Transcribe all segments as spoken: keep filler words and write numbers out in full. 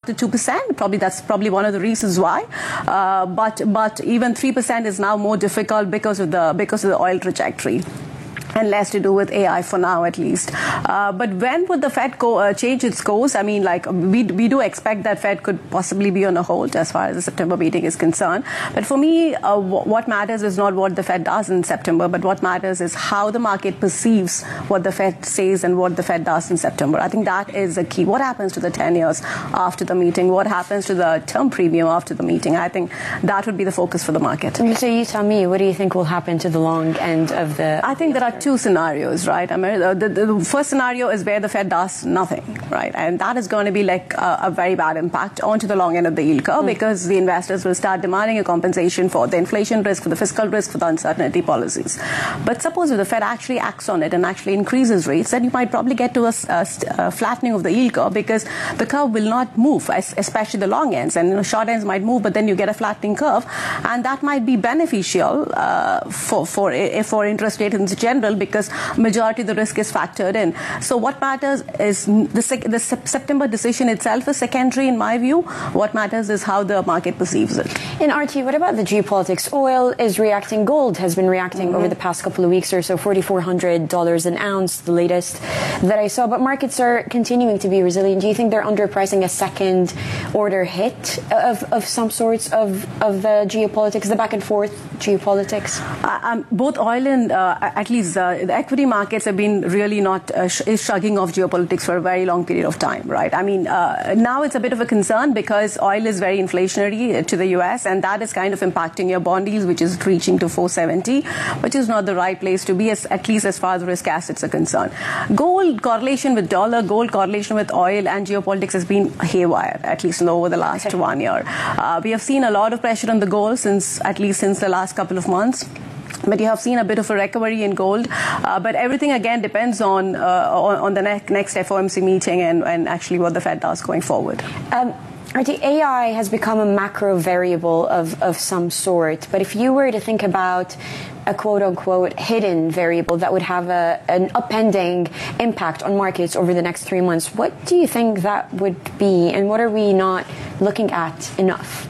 to two percent. Probably that's probably one of the reasons why. Uh, but but even three percent is now more difficult because of the because of the oil trajectory, and less to do with A I for now, at least. Uh, but when would the Fed go, uh, change its course? I mean, like, we, we do expect that Fed could possibly be on a hold as far as the September meeting is concerned. But for me, uh, w- what matters is not what the Fed does in September, but what matters is how the market perceives what the Fed says and what the Fed does in September. I think that is the key. What happens to the ten years after the meeting? What happens to the term premium after the meeting? I think that would be the focus for the market. So you tell me, what do you think will happen to the long end of the... I think there are two scenarios, right? I mean, the, the, the first scenario is where the Fed does nothing, right? And that is going to be like a, a very bad impact onto the long end of the yield curve, mm. because the investors will start demanding a compensation for the inflation risk, for the fiscal risk, for the uncertainty policies. But suppose if the Fed actually acts on it and actually increases rates, then you might probably get to a, a, a flattening of the yield curve, because the curve will not move, especially the long ends. And you know, short ends might move, but then you get a flattening curve, and that might be beneficial uh, for for for interest rates in general, because majority of the risk is factored in. So what matters is the, sec- the sep- September decision itself is secondary in my view. What matters is how the market perceives it. In R T, what about the geopolitics? Oil is reacting. Gold has been reacting mm-hmm. over the past couple of weeks or so, four thousand four hundred dollars an ounce, the latest that I saw. But markets are continuing to be resilient. Do you think they're underpricing a second order hit of, of some sorts of, of the geopolitics, the back and forth geopolitics? Uh, um, both oil and uh, at least uh, the equity markets have been really not uh, sh- shrugging off geopolitics for a very long period of time, right? I mean, uh, now it's a bit of a concern because oil is very inflationary to the U S, and that is kind of impacting your bond yields, which is reaching to four seventy, which is not the right place to be, as, at least as far as risk assets are concerned. Gold correlation with dollar, gold correlation with oil and geopolitics has been haywire, at least over the last okay. one year. Uh, we have seen a lot of pressure on the gold since, at least since the last couple of months. But you have seen a bit of a recovery in gold. Uh, but everything, again, depends on uh, on, on the ne- next F O M C meeting and, and actually what the Fed does going forward. Um, R T, A I has become a macro variable of, of some sort. But if you were to think about a quote-unquote hidden variable that would have a, an upending impact on markets over the next three months, what do you think that would be? And what are we not looking at enough?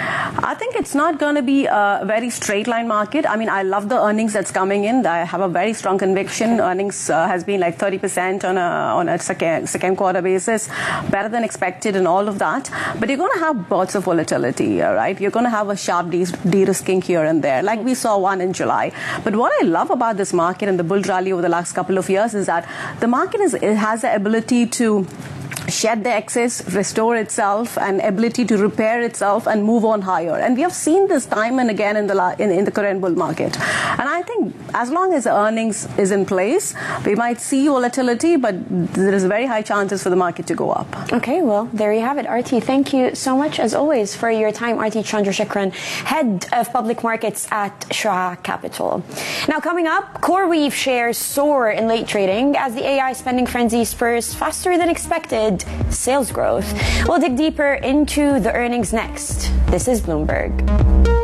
I think it's not going to be a very straight line market. I mean, I love the earnings that's coming in. I have a very strong conviction. Earnings uh, has been like thirty percent on a on a second, second quarter basis, better than expected and all of that. But you're going to have lots of volatility, uh, right? You're going to have a sharp de- de-risking here and there, like we saw one in July. But what I love about this market and the bull rally over the last couple of years is that the market is it has the ability to shed the excess, restore itself, and ability to repair itself and move on higher. And we have seen this time and again in the la- in, in the current bull market. And I think as long as the earnings is in place, we might see volatility, but there is very high chances for the market to go up. Okay, well, there you have it. R T, thank you so much, as always, for your time. R T Chandrasekaran, Head of Public Markets at Shah Capital. Now, coming up, CoreWeave shares soar in late trading as the A I spending frenzy spurs faster than expected sales growth. We'll dig deeper into the earnings next. This is Bloomberg.